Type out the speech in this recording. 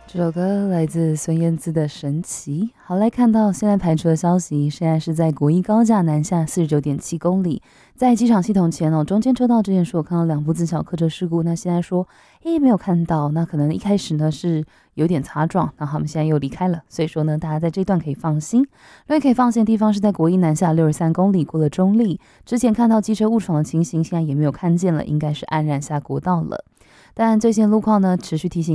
这首歌来自孙燕姿的《神奇》。好，来看到现在排除的消息，现在是在国一高架南下49.7公里，在机场系统前中间车道之前说我看到2部自小客车事故，那现在说没有看到，那可能一开始呢是有点擦撞，那他们现在又离开了，所以说呢大家在这段可以放心。另外可以放心的地方是在国一南下63公里过了中立，之前看到机车误闯的情形，现在也没有看见了，应该是安然下国道了。但最新路况呢持续提醒